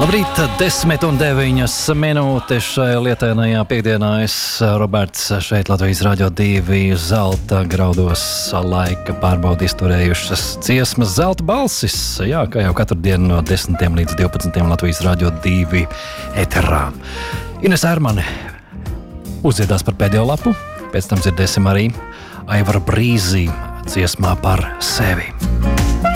Labrīt, 10:09 minūtes šai lietainajā piekdienā. Es, Roberts, šeit Latvijas Radio 2 zelta graudos laika pārbaudi izturējušas dziesmas Zelta balsis. Jā, kā jau katru dienu no 10 līdz 12 Latvijas Radio 2 eterā. Ines Ērmane uzdziedās par pēdējo lapu, pēc tam dzirdēsim arī Aivaru Brīzi dziesmā par sevi.